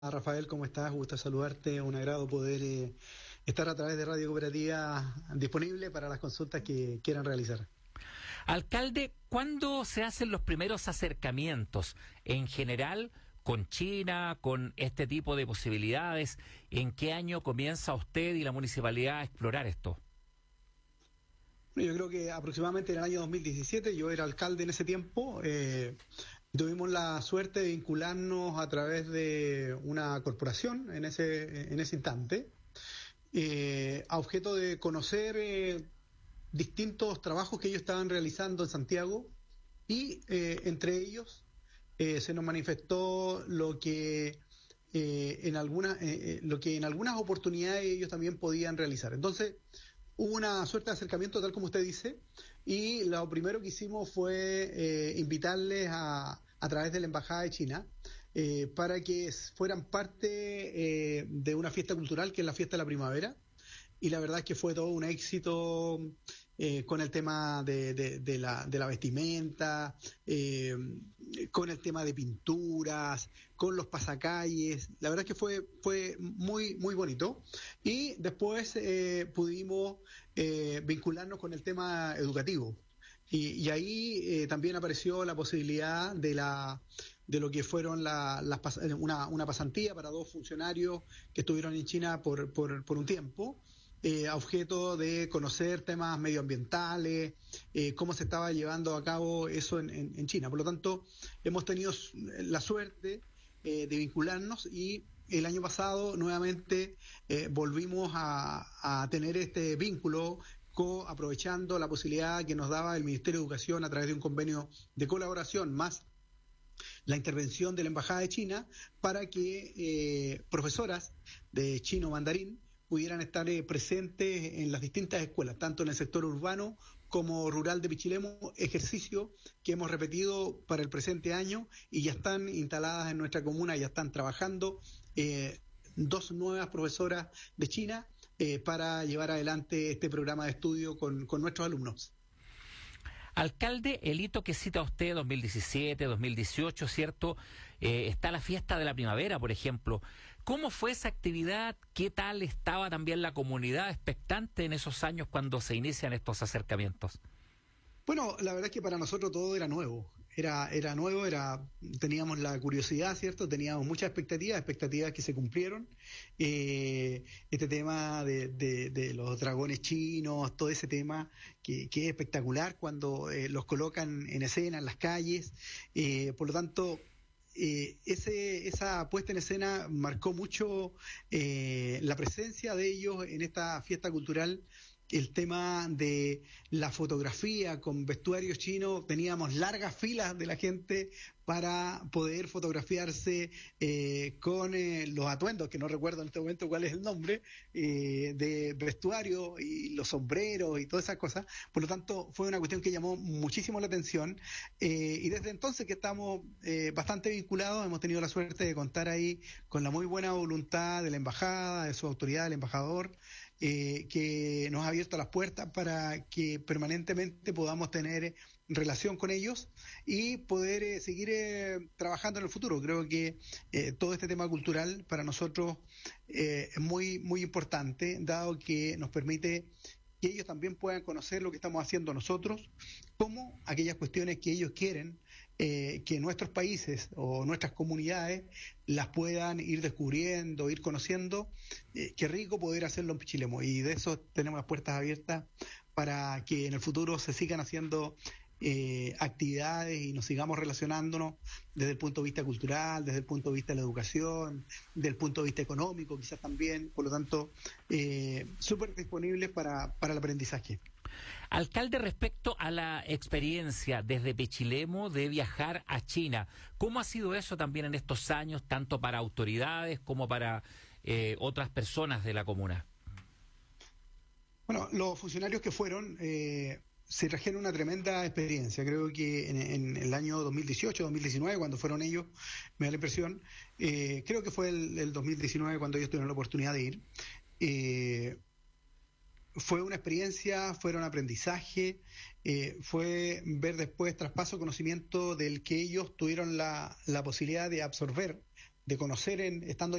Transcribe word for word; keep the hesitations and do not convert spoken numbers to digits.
Rafael, ¿cómo estás? Gusto saludarte, un agrado poder eh, estar a través de Radio Cooperativa disponible para las consultas que quieran realizar. Alcalde, ¿cuándo se hacen los primeros acercamientos en general con China, con este tipo de posibilidades? ¿En qué año comienza usted y la municipalidad a explorar esto? Yo creo que aproximadamente en el año dos mil diecisiete, yo era alcalde en ese tiempo, eh, tuvimos la suerte de vincularnos a través de una corporación en ese, en ese instante, eh, a objeto de conocer eh, distintos trabajos que ellos estaban realizando en Santiago y eh, entre ellos eh, se nos manifestó lo que eh, en algunas eh, eh, lo que en algunas oportunidades ellos también podían realizar. Entonces hubo una suerte de acercamiento, tal como usted dice, y lo primero que hicimos fue eh, invitarles a, a través de la Embajada de China eh, para que fueran parte eh, de una fiesta cultural que es la Fiesta de la Primavera, y la verdad es que fue todo un éxito eh, con el tema de, de, de, la, de la vestimenta, eh, con el tema de pinturas, con los pasacalles. La verdad es que fue, fue muy, muy bonito. Y después eh, pudimos eh, vincularnos con el tema educativo. Y, y ahí eh, también apareció la posibilidad de la de lo que fueron la, las una, una pasantía para dos funcionarios que estuvieron en China por, por, por un tiempo. Eh, a objeto de conocer temas medioambientales, eh, cómo se estaba llevando a cabo eso en, en, en China. Por lo tanto, hemos tenido la suerte eh, de vincularnos, y el año pasado nuevamente eh, volvimos a, a tener este vínculo, co aprovechando la posibilidad que nos daba el Ministerio de Educación a través de un convenio de colaboración, más la intervención de la Embajada de China, para que eh, profesoras de chino mandarín pudieran estar eh, presentes en las distintas escuelas, tanto en el sector urbano como rural de Pichilemu, ejercicio que hemos repetido para el presente año, y ya están instaladas en nuestra comuna, ya están trabajando eh, dos nuevas profesoras de China eh, para llevar adelante este programa de estudio con, con nuestros alumnos. Alcalde, el hito que cita usted, dos mil diecisiete, dos mil dieciocho, ¿cierto? Eh, está la fiesta de la primavera, por ejemplo. ¿Cómo fue esa actividad? ¿Qué tal estaba también la comunidad expectante en esos años cuando se inician estos acercamientos? Bueno, la verdad es que para nosotros todo era nuevo, era era nuevo, era teníamos la curiosidad, ¿cierto? Teníamos muchas expectativas, expectativas que se cumplieron. Eh, este tema de, de, de los dragones chinos, todo ese tema que, que es espectacular cuando eh, los colocan en escena en las calles. Eh, por lo tanto, eh, ese esa puesta en escena marcó mucho eh, la presencia de ellos en esta fiesta cultural. El tema de la fotografía con vestuarios chinos, teníamos largas filas de la gente para poder fotografiarse eh, con eh, los atuendos, que no recuerdo en este momento cuál es el nombre, eh, de vestuario y los sombreros y todas esas cosas. Por lo tanto, fue una cuestión que llamó muchísimo la atención, eh, y desde entonces que estamos eh, bastante vinculados, hemos tenido la suerte de contar ahí con la muy buena voluntad de la embajada, de su autoridad, del embajador, Eh, que nos ha abierto las puertas para que permanentemente podamos tener relación con ellos y poder eh, seguir eh, trabajando en el futuro. Creo que eh, todo este tema cultural para nosotros eh, es muy, muy importante, dado que nos permite que ellos también puedan conocer lo que estamos haciendo nosotros, como aquellas cuestiones que ellos quieren eh, que nuestros países o nuestras comunidades las puedan ir descubriendo, ir conociendo. Eh, qué rico poder hacerlo en Pichilemu, y de eso tenemos las puertas abiertas para que en el futuro se sigan haciendo eh, actividades y nos sigamos relacionándonos desde el punto de vista cultural, desde el punto de vista de la educación, desde el punto de vista económico quizás también. Por lo tanto, eh, súper disponibles para, para el aprendizaje. Alcalde, respecto a la experiencia desde Pichilemu de viajar a China, ¿cómo ha sido eso también en estos años, tanto para autoridades como para eh, otras personas de la comuna? Bueno, los funcionarios que fueron eh, se trajeron una tremenda experiencia. Creo que en, en el año dos mil dieciocho, dos mil diecinueve, cuando fueron ellos, me da la impresión, eh, creo que fue el, el dos mil diecinueve cuando ellos tuvieron la oportunidad de ir. Eh, Fue una experiencia, fueron aprendizaje, eh, fue ver después traspaso conocimiento del que ellos tuvieron la, la posibilidad de absorber de conocer en, estando